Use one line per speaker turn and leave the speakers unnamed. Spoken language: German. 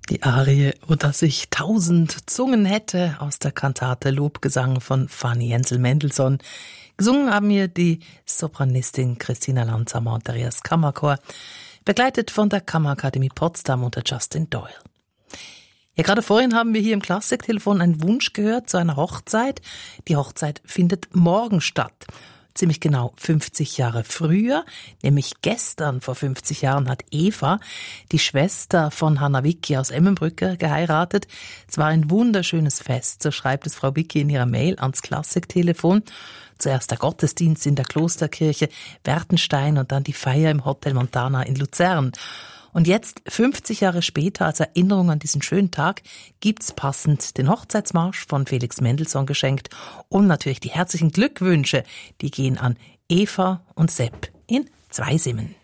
Die Arie, O dass ich 1000 Zungen hätte, aus der Kantate Lobgesang von Fanny Hensel-Mendelssohn. Gesungen haben mir die Sopranistin Christina Lanzamer und der Rias Kammerchor, begleitet von der Kammerakademie Potsdam unter Justin Doyle. Ja, gerade vorhin haben wir hier im Klassiktelefon einen Wunsch gehört zu einer Hochzeit. Die Hochzeit findet morgen statt. Ziemlich genau 50 Jahre früher, nämlich gestern vor 50 Jahren hat Eva, die Schwester von Hanna Wicki aus Emmenbrücke, geheiratet. Es war ein wunderschönes Fest, so schreibt es Frau Wicki in ihrer Mail ans Klassiktelefon. Zuerst der Gottesdienst in der Klosterkirche Wertenstein und dann die Feier im Hotel Montana in Luzern. Und jetzt, 50 Jahre später, als Erinnerung an diesen schönen Tag, gibt's passend den Hochzeitsmarsch von Felix Mendelssohn geschenkt und natürlich die herzlichen Glückwünsche, die gehen an Eva und Sepp in Zweisimmen.